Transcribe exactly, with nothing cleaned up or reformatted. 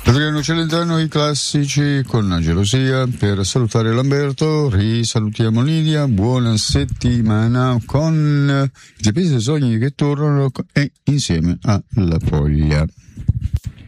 Adriano Celentano, i classici con gelosia. Per salutare Lamberto, risalutiamo Lidia, buona settimana con i G P S Sogni che tornano e insieme alla Foglia.